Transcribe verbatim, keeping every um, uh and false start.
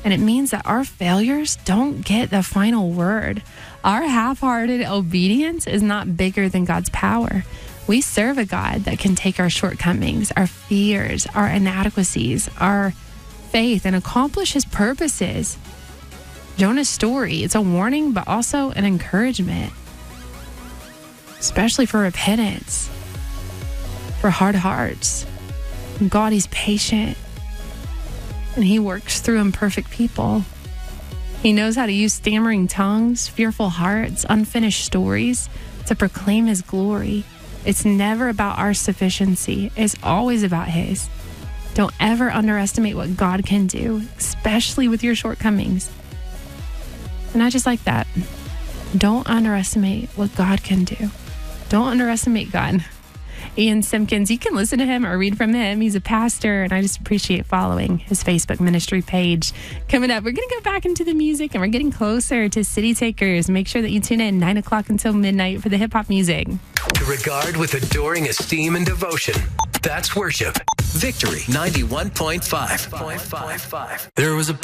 And it means that our failures don't get the final word. Our half-hearted obedience is not bigger than God's power. We serve a God that can take our shortcomings, our fears, our inadequacies, our faith, and accomplish his purposes. Jonah's story, it's a warning, but also an encouragement, especially for repentance, for hard hearts. God, he's patient, and he works through imperfect people. He knows how to use stammering tongues, fearful hearts, unfinished stories to proclaim his glory. It's never about our sufficiency. It's always about his. Don't ever underestimate what God can do, especially with your shortcomings. And I just like that. Don't underestimate what God can do. Don't underestimate God. Ian Simpkins, you can listen to him or read from him. He's a pastor, and I just appreciate following his Facebook ministry page. Coming up, we're going to go back into the music, and we're getting closer to City Takers. Make sure that you tune in nine o'clock until midnight for the hip-hop music. To regard with adoring esteem and devotion. That's worship. Victory ninety-one point five. There was a